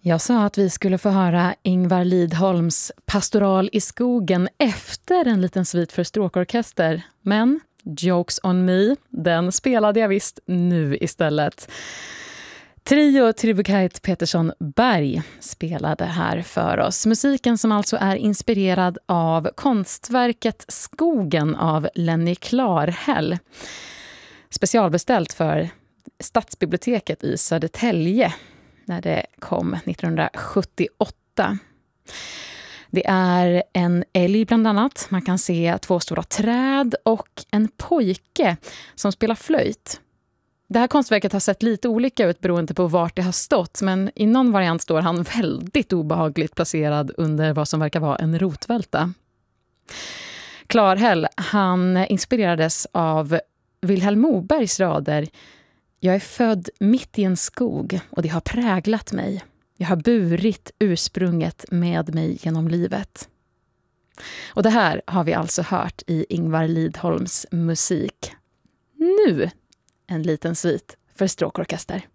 Jag sa att vi skulle få höra Ingvar Lidholms Pastoral i skogen efter en liten svit för stråkorkester. Men Jokes on me, den spelade jag visst nu istället. Trio Tribukait Petersson Berg spelade här för oss. Musiken som alltså är inspirerad av konstverket Skogen av Lenny Klarhäll. Specialbeställt för Stadsbiblioteket i Södertälje när det kom 1978. Det är en älg bland annat. Man kan se 2 stora träd och en pojke som spelar flöjt. Det här konstverket har sett lite olika ut beroende på vart det har stått, men i någon variant står han väldigt obehagligt placerad under vad som verkar vara en rotvälta. Klarhäll, han inspirerades av Vilhelm Mobergs rader: "Jag är född mitt i en skog och det har präglat mig. Jag har burit ursprunget med mig genom livet." Och det här har vi alltså hört i Ingvar Lidholms musik. Nu en liten svit för stråkorkester.